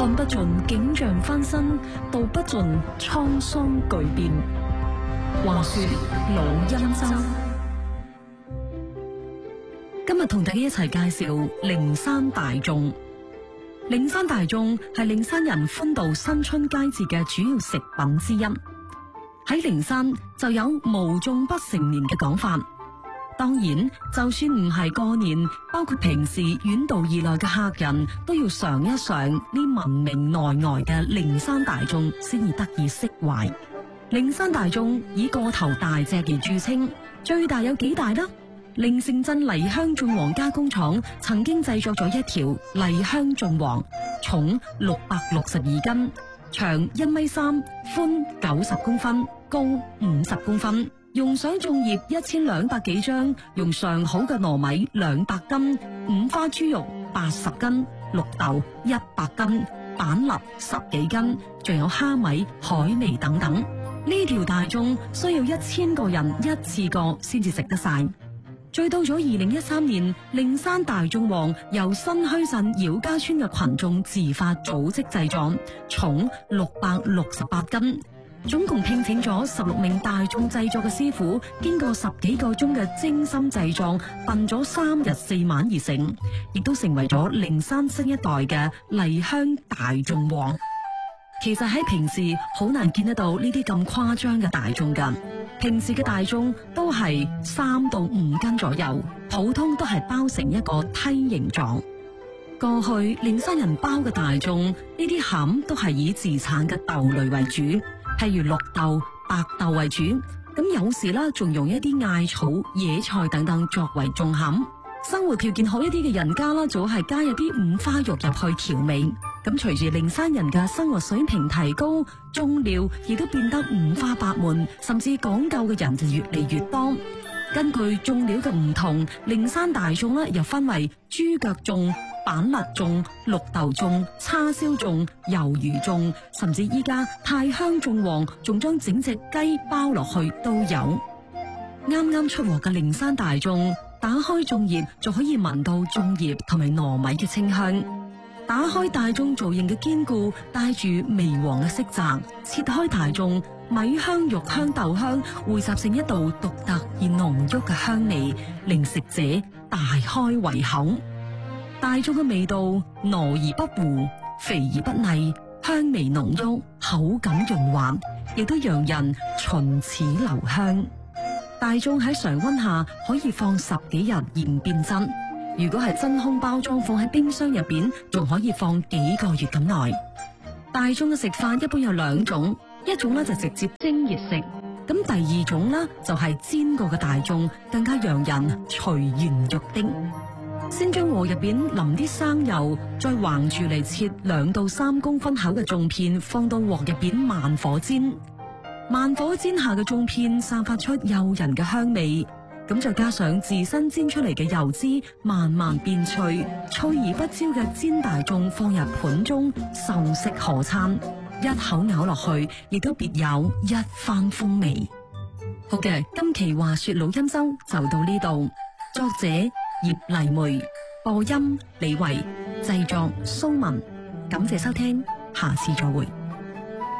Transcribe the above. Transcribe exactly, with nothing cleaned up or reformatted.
看不盡景象翻新，道不盡滄桑巨變。話說老欽州，今日同大家一齊介紹靈山大眾。靈山大眾係靈山人歡度新春佳節嘅主要食品之一。喺靈山就有無粽不成年嘅講法。當然，就算唔係過年，包括平時遠道而來嘅客人都要嘗一嘗呢聞名內外嘅靈山大眾，先至得以釋懷。靈山大眾以個頭大隻而著稱，最大有幾大呢？靈城鎮梨香粽王加工廠曾經製作咗一條梨香粽王，重六百六十二斤，長一米三，寬九十公分，高五十公分。用上粽葉一千兩百幾張，用上好嘅糯米兩百斤，五花豬肉八十斤，綠豆一百斤，板栗十幾斤，仲有蝦米、海味等等。呢條大粽需要一千個人一次過先至食得晒。再到咗二零一三年，靈山大粽王由新墟鎮姚家村嘅群眾自發組織製作，重六百六十八斤。總共聘請咗十六名大眾製作嘅師傅，經過十幾個鐘嘅精心製作，燉咗三日四晚而成，亦都成為咗靈山新一代嘅梨香大粽王。其實喺平時好難見得到呢啲咁誇張嘅大粽噶，平時嘅大粽都係三到五斤左右，普通都係包成一個梯形狀。過去靈山人包嘅大粽，呢啲餡都係以自產嘅豆類為主。譬如綠豆、白豆為主，咁有時啦，仲用一啲艾草、野菜等等作為粽餡。生活條件好一啲嘅人家啦，就係加入啲五花肉入去調味。咁隨住靈山人嘅生活水平提高，粽料亦都變得五花八門，甚至講究嘅人就越嚟越多。根據粽料嘅唔同，靈山大粽咧又分為豬腳粽、板栗粽、綠豆粽、叉燒粽、魷魚粽，甚至依家太香粽王仲將整隻雞包落去都有。啱啱出鍋嘅靈山大粽，打開粽葉就可以聞到粽葉同埋糯米嘅清香。打開大粽造型嘅堅固，帶住微黃嘅色澤，切開大粽，米香、肉香、豆香匯集成一道獨特而濃郁嘅香味，令食者大開胃口。大粽嘅味道糯而不糊，肥而不膩，香味濃郁，口感潤滑，亦都讓人唇齒留香。大粽喺常溫下可以放十幾日而唔變質，如果係真空包裝放喺冰箱入邊，仲可以放幾個月咁耐。大粽嘅食法一般有兩種，一種咧就直接蒸熱食，咁第二種咧就係煎過嘅大粽，更加讓人隨緣欲滴。先將鍋入邊淋啲生油，再橫住嚟切兩到三公分厚嘅粽片，放到鑊入邊慢火煎。慢火煎下嘅粽片散發出誘人嘅香味，咁再加上自身煎出嚟嘅油脂，慢慢變脆，脆而不焦嘅煎大粽放入盤中，秀色可餐。一口咬落去，亦都別有一番風味。好嘅，今期話說老欽州就到呢度。作者葉麗梅，播音李維，製作蘇文。感謝收聽，下次再會。